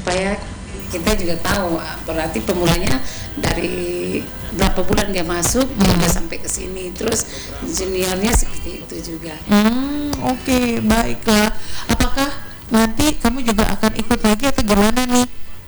supaya kita juga tahu berarti pemulanya dari berapa bulan dia masuk dia sampai ke sini, terus juniornya seperti itu juga. Oke, baiklah. Apakah nanti kamu juga akan ikut lagi atau gimana nih?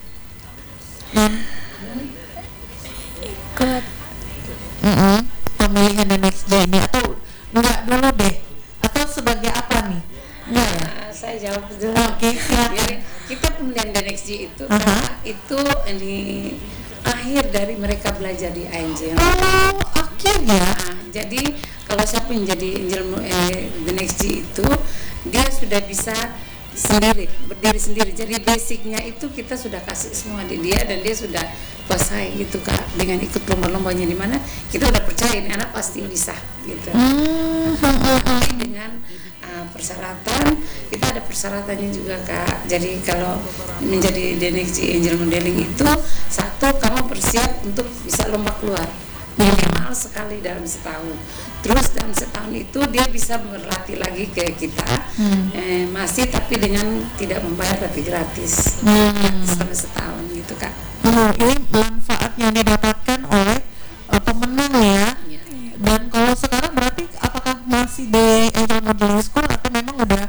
Ikut. Pemilihan The Next Day ini atau enggak dulu deh? Atau sebagai apa nih? Enggak ya? Saya jawab dulu. Oke, silakan. Jadi, kita pemilihan The Next G itu karena itu ini akhir dari mereka belajar di Angel. Oh, akhirnya. Jadi kalau siapa yang jadi Angel The Next G itu dia sudah bisa sendiri, berdiri sendiri. Jadi basicnya itu kita sudah kasih semua di dia dan dia sudah kuasai gitu Kak. Dengan ikut lomba-lombanya di mana kita udah percaya ini anak pasti bisa gitu. Tapi dengan persyaratan, kita ada persyaratannya juga Kak. Jadi kalau menjadi The Next G Angel Modeling itu satu, kamu bersiap untuk bisa lomba keluar minimal sekali dalam setahun. Terus dalam setahun itu dia bisa berlatih lagi ke kita, masih tapi dengan tidak membayar tapi gratis, selama setahun gitu Kak. Ini manfaat yang didapatkan oleh pemenang ya. Dan kalau sekarang berarti apakah masih di Angel Modeling School atau memang udah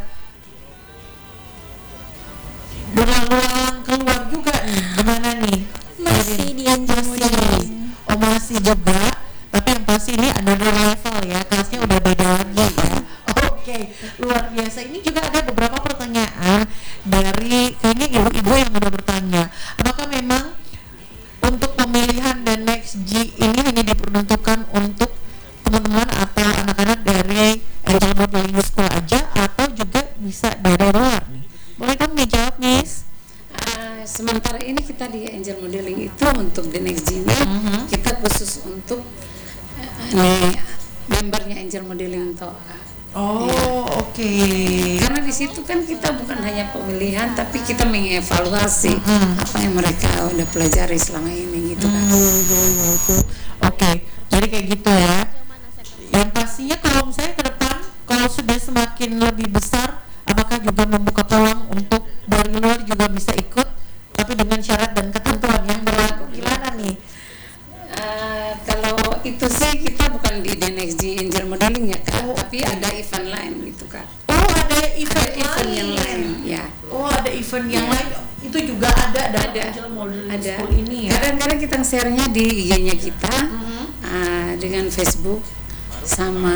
berlalu-lalang keluar juga nih? Gimana nih? Masih di Angel Modeling. Oh, masih juga, tapi yang pasti ini ada level ya, kelasnya udah beda lagi ya. Oke, luar biasa. Ini juga ada beberapa pertanyaan dari kayaknya ibu-ibu yang udah bertanya, apakah memang untuk pemilihan The Next G ini hanya diperuntukkan untuk teman-teman atau anak-anak dari Angel Modeling School aja atau juga bisa dari luar nih? Boleh dong dijawab, Miss? Sementara ini kita di Angel Modeling itu untuk The Next G-nya kita khusus untuk membernya Angel Modeling toh. Oke. Karena di situ kan kita bukan hanya pemilihan tapi kita mengevaluasi apa yang mereka udah pelajari selama ini gitu kan. Oke, jadi kayak gitu ya. Yang pastinya kalau misalnya ke depan kalau sudah semakin lebih besar, apakah juga membuka peluang untuk dari luar juga bisa ikut, tapi dengan syarat dan ketentuan yang berlaku gimana nih? Kalau itu sih kita bukan di The Next G Angel Modeling ya Kak, tapi ada event lain gitu Kak. Oh, ada event yang lain ya. Oh, ada event yang lain itu juga ada dalam Angel Modeling School ini ya. Kadang-kadang kita share-nya di IG-nya kita dengan Facebook sama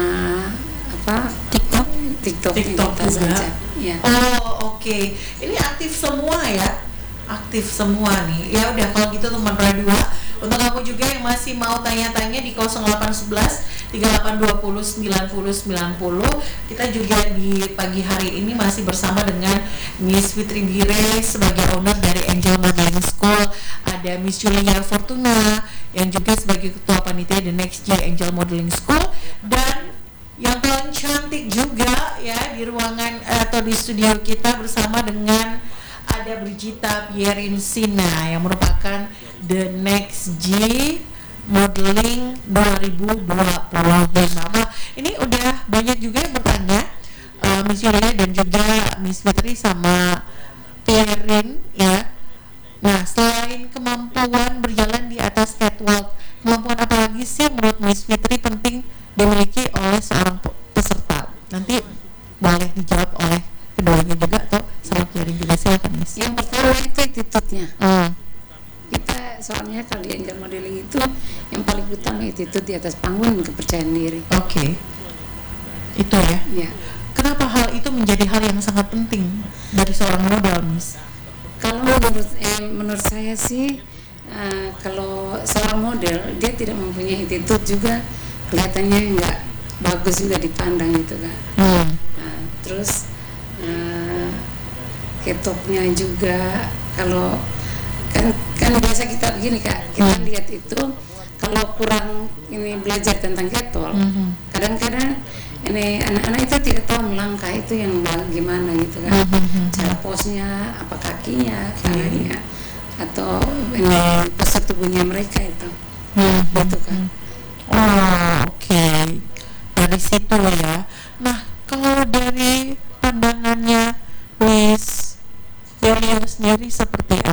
TikTok juga saja. Ya. Oh, oke. Ini aktif semua ya. Aktif semua nih. Ya udah kalau gitu teman Radio, untuk kamu juga yang masih mau tanya-tanya di 0811 3820 9090, kita juga di pagi hari ini masih bersama dengan Miss Fitri Bire sebagai owner dari Angel Modeling School, ada Miss Julia Fortuna yang juga sebagai ketua panitia The Next G Angel Modeling School, dan yang paling cantik juga ya di ruangan atau di studio kita bersama dengan ada Brigita Pierinsina yang merupakan The Next G Modeling 2025. Nah, ini udah banyak juga yang bertanya, Miss Yulia dan juga Miss Fitri sama Pierin ya. Nah, selain kemampuan berjalan di atas catwalk, kemampuan apa lagi sih menurut Miss Fitri penting dimiliki oleh seorang peserta? Nanti boleh dijawab oleh keduanya juga atau sama Pierin juga, silakan Miss. Yang pertama itu attitude-nya. Kita soalnya kalau di Angel Modeling itu yang paling utama attitude di atas panggung dan kepercayaan diri. Oke. Itu ya. Ya. Kenapa hal itu menjadi hal yang sangat penting dari seorang model, Miss? Kalau menurut saya sih kalau seorang model dia tidak mempunyai attitude juga kelihatannya nggak bagus juga dipandang gitu kan. Terus ketopnya juga kalau kan biasa kita begini Kak, kita lihat itu kalau kurang ini belajar tentang ketol, kadang-kadang ini anak-anak itu tidak tahu melangkah itu yang gimana gitu kan, cara posnya, apa kakinya, tangannya, atau ini postur tubuhnya mereka itu, gitu kan. Oke. Dari situ ya. Nah, kalau dari pandangannya Miss Yorio sendiri seperti